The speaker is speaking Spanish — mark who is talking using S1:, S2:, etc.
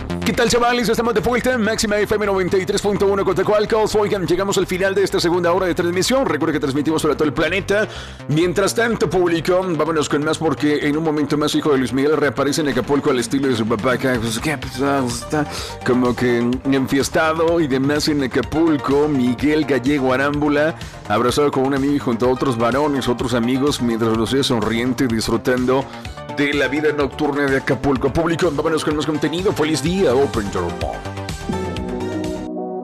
S1: ¿Qué tal, chavales? Estamos de vuelta en Máxima FM 93.1 Coatzacoalcos. Oigan, llegamos al final de esta segunda hora de transmisión. Recuerden que transmitimos para todo el planeta. Mientras tanto, público, vámonos con más porque en un momento más hijo de Luis Miguel reaparece en Acapulco al estilo de su papá. Que está como que enfiestado y demás en Acapulco. Miguel Gallego Arámbula, abrazado con un amigo y junto a otros varones, otros amigos, mientras los ve sonriente disfrutando de la vida nocturna de Acapulco. Público, vámonos con más contenido. Feliz día, Open Your Mouth.